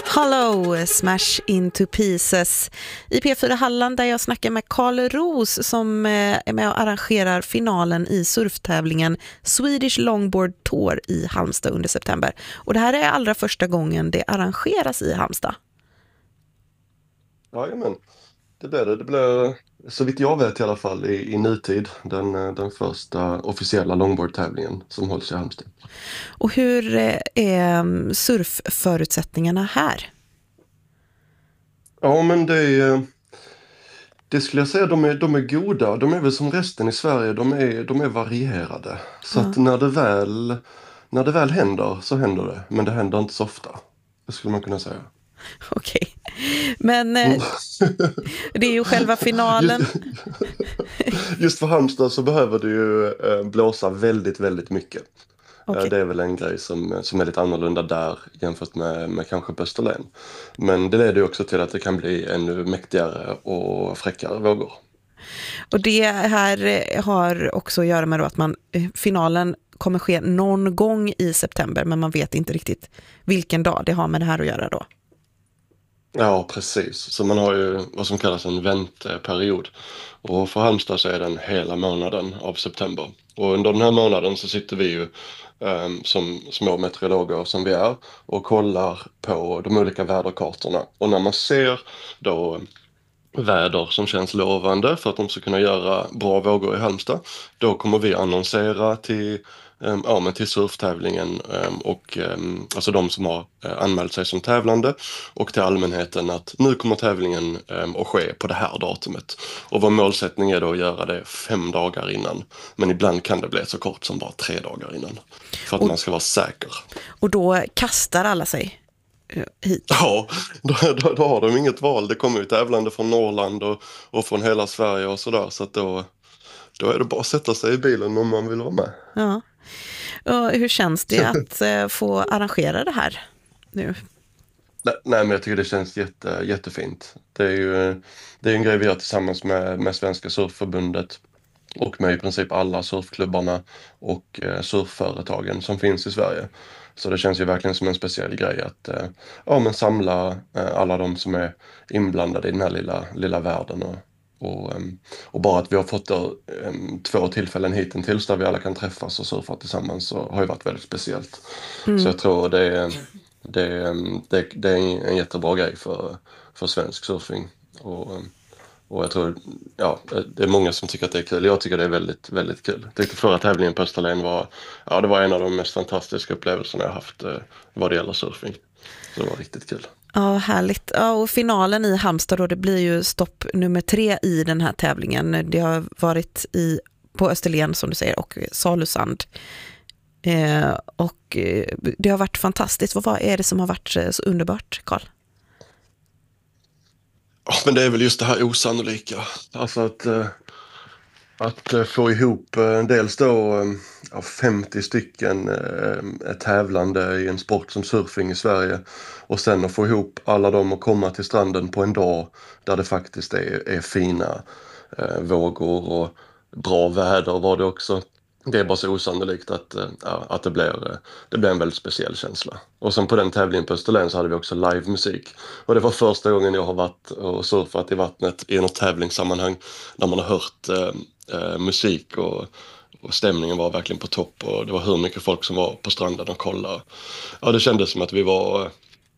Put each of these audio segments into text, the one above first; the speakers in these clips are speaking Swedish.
Hello, Smash Into Pieces i P4 Halland där jag snackar med Karl Roos som är med och arrangerar finalen i surftävlingen Swedish Longboard Tour i Halmstad under september. Och det här är allra första gången det arrangeras i Halmstad. Jajamän, det blir det. Det blir, så vitt jag vet i alla fall, i nutid den första officiella longboardtävlingen som hålls i Halmstad. Och hur är surfförutsättningarna här? Ja, men det skulle jag säga, de är goda. De är väl som resten i Sverige, de är varierade. Så att när det väl händer så händer det, men det händer inte så ofta. Det skulle man kunna säga. Okej, men det är ju själva finalen. Just för Halmstad så behöver du ju blåsa väldigt, väldigt mycket. Okay. Det är väl en grej som är lite annorlunda där jämfört med kanske på Österlen. Men det leder ju också till att det kan bli ännu mäktigare och fräckare vågor. Och det här har också att göra med då att finalen kommer ske någon gång i september, men man vet inte riktigt vilken dag det har med det här att göra då. Ja, precis. Så man har ju vad som kallas en vänteperiod. Och för Halmstad så är den hela månaden av september. Och under den här månaden så sitter vi ju som små meteorologer som vi är och kollar på de olika väderkartorna. Och när man ser då väder som känns lovande för att de ska kunna göra bra vågor i Halmstad, då kommer vi annonsera till surftävlingen och alltså de som har anmält sig som tävlande och till allmänheten att nu kommer tävlingen att ske på det här datumet. Och vår målsättning är då att göra det 5 dagar innan. Men ibland kan det bli så kort som bara 3 dagar innan. För att man ska vara säker. Och då kastar alla sig hit? Ja, då har de inget val. Det kommer ju tävlande från Norrland och från hela Sverige och sådär. Så att då är det bara att sätta sig i bilen om man vill vara med. Ja. Och hur känns det att få arrangera det här nu? Nej, men jag tycker det känns jättefint. Det är en grej vi gör tillsammans med Svenska surfförbundet och med i princip alla surfklubbarna och surfföretagen som finns i Sverige. Så det känns ju verkligen som en speciell grej att samla alla de som är inblandade i den här lilla världen och bara att vi har fått 2 tillfällen hittills där vi alla kan träffas och surfa tillsammans så har ju varit väldigt speciellt. Så jag tror det är en jättebra grej för svensk surfing och jag tror det är många som tycker att det är kul. Jag tycker det är väldigt, väldigt kul. Jag tyckte förra tävlingen på Österlen det var en av de mest fantastiska upplevelserna jag haft vad det gäller surfing. Så det var riktigt kul. Ja, härligt. Ja, och finalen i Halmstad då, det blir ju stopp nummer 3 i den här tävlingen. Det har varit på Österlen som du säger och Salusand. Och det har varit fantastiskt. Vad är det som har varit så underbart, Karl? Ja, men det är väl just det här osannolika. Alltså att få ihop dels då 50 stycken tävlande i en sport som surfing i Sverige och sen att få ihop alla dem och komma till stranden på en dag där det faktiskt är fina vågor och bra väder var det också. Det är bara så osannolikt att det blir en väldigt speciell känsla. Och sen på den tävlingen på Österlen så hade vi också livemusik. Och det var första gången jag har varit och surfat i vattnet i något tävlingssammanhang där man har hört musik och stämningen var verkligen på topp och det var hur mycket folk som var på stranden och kollade. Ja, det kändes som att vi var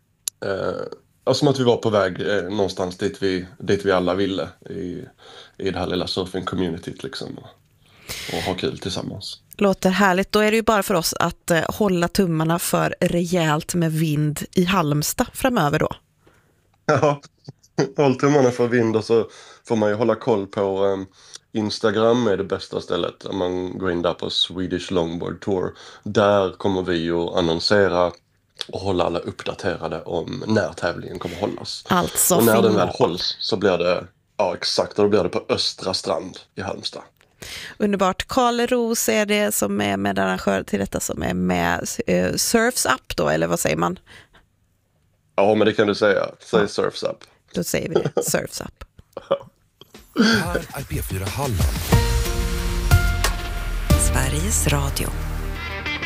på väg någonstans dit vi alla ville i det här lilla surfing-communityt liksom. Och ha kul tillsammans. Låter härligt. Då är det ju bara för oss att hålla tummarna för rejält med vind i Halmstad framöver då. Ja, håll tummarna för vind och så får man ju hålla koll på Instagram är det bästa stället. Om man går in där på Swedish Longboard Tour. Där kommer vi ju annonsera och hålla alla uppdaterade om när tävlingen kommer hållas. Alltså och när den väl hålls så blir det, exakt, då blir det på Östra strand i Halmstad. Underbart. Karl Roos är det som är med arrangör till detta som är med Surfs Up då, eller vad säger man? Ja, men det kan du säga. Säg Surfs Up. Då säger vi det. Surfs Up. Här är P4 Halland. Sveriges Radio.